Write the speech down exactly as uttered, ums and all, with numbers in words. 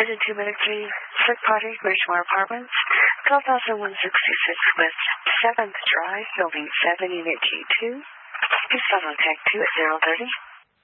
thirty-two minute G, Slick Party, Richmore Apartments, twelve thousand one hundred sixty-six West seventh Drive, Building seven, Unit G two. Please follow tag two at zero thirty.